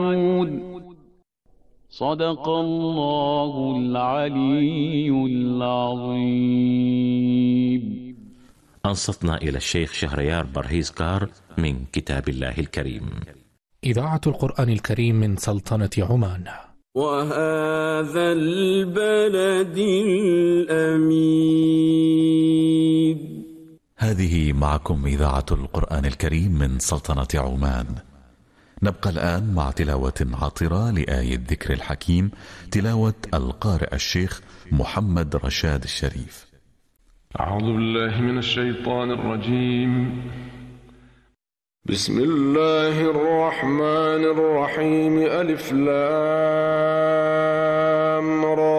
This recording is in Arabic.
عنود. صدق الله العلي العظيم. أنصتنا إلى الشيخ شهريار برهيزكار من كتاب الله الكريم. إذاعة القرآن الكريم من سلطنة عمان. وهذا البلد الأمين. هذه معكم إذاعة القرآن الكريم من سلطنة عمان. نبقى الآن مع تلاوة عطرة لآية ذكر الحكيم، تلاوة القارئ الشيخ محمد رشاد الشريف. أعوذ بالله من الشيطان الرجيم. بسم الله الرحمن الرحيم. ألف لام را